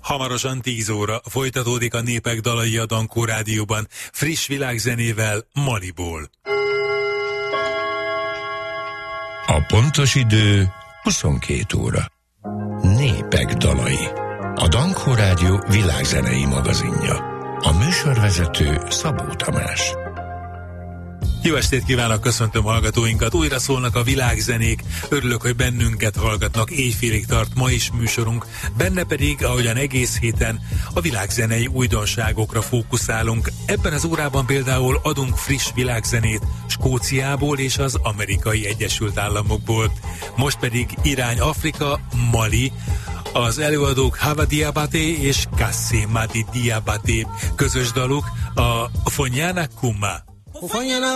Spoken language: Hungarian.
Hamarosan 10 óra folytatódik a Népek dalai a Dankó Rádióban, friss világzenével Maliból. A pontos idő 22 óra. Népek dalai. A Dankó Rádió világzenei magazinja. A műsorvezető Szabó Tamás. Jó estét kívánok, köszöntöm hallgatóinkat, újra szólnak a világzenék, örülök, hogy bennünket hallgatnak, éjfélig tart ma is műsorunk, benne pedig, ahogyan egész héten, a világzenei újdonságokra fókuszálunk. Ebben az órában például adunk friss világzenét Skóciából és az Amerikai Egyesült Államokból. Most pedig irány Afrika, Mali, az előadók Hawa Diabaté és Kassé Madi Diabaté, közös daluk a Fonyana Kuma.